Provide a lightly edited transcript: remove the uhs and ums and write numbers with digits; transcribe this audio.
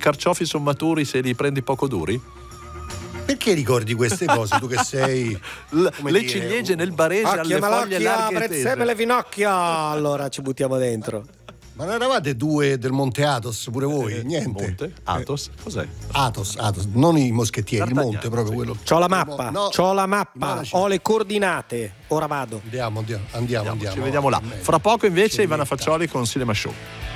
carciofi sono maturi se li prendi poco duri? Perché ricordi queste cose, tu che sei le ciliegie nel barese alle foglie larghe e prezzemole, le finocchia. Allora ci buttiamo dentro. Ma non eravate due del Monte Athos pure voi? Niente. Monte? Athos? Cos'è? Athos, non i moschettieri, il monte proprio quello. C'ho la mappa, No, c'ho la mappa, immaginaci. ho le coordinate. Ora vado. Andiamo. Ci vediamo là. Fra poco invece Ivana Faccioli con Cinema Show.